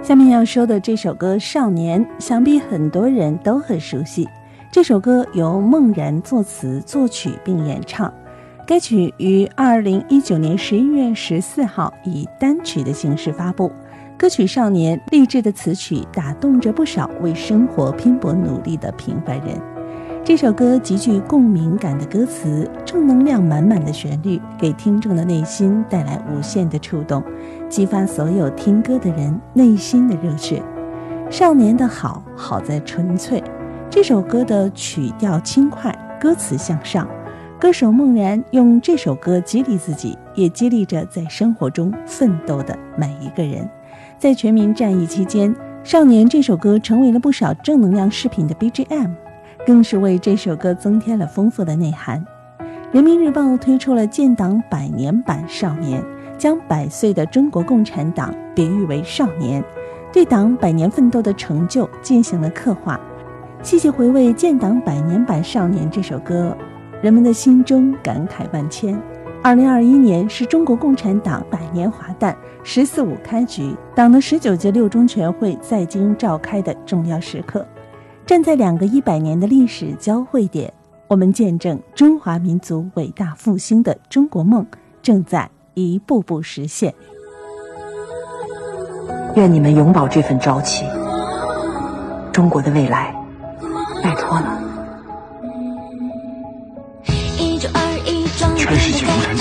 下面要说的这首歌《少年》，想必很多人都很熟悉。这首歌由孟然作词作曲并演唱，该曲于2019年11月14号以单曲的形式发布。歌曲《少年》励志的词曲打动着不少为生活拼搏努力的平凡人。这首歌极具共鸣感的歌词，正能量满满的旋律，给听众的内心带来无限的触动，激发所有听歌的人内心的热血。少年的好，好在纯粹。这首歌的曲调轻快，歌词向上，歌手孟然用这首歌激励自己，也激励着在生活中奋斗的每一个人。在全民战役期间，《少年》这首歌成为了不少正能量视频的 BGM， 更是为这首歌增添了丰富的内涵。人民日报推出了建党100年版《少年》，将100岁的中国共产党比喻为少年，对党100年奋斗的成就进行了刻画。细细回味建党100年版《少年》这首歌，人们的心中感慨万千。2021年是中国共产党100年华诞，14·5开局，党的19届六中全会在京召开的重要时刻。站在2个100年的历史交汇点，我们见证中华民族伟大复兴的中国梦正在一步步实现。 愿你们永葆这份朝气，中国的未来，拜托了。 全世界共产党